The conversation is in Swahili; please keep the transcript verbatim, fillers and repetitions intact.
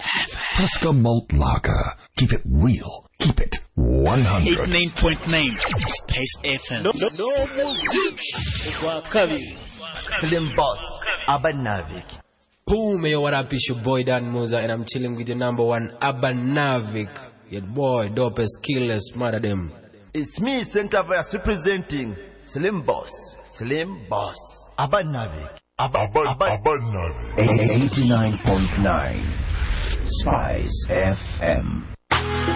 Tusker Malt Lager. Keep it real. Keep it one hundred. eighty-nine point nine Space F M. No, no, no music. Wakali. Slim Boss. Abanavik. Boom, yo, what up? It's your boy Dan Musa, and I'm chilling with the number one Abanavik. Your boy, dopest, killers, mother them. It's me, Center Verse, representing Slim Boss. Slim Boss. Abanavik. Abanavik. eighty-nine point nine Spice F M.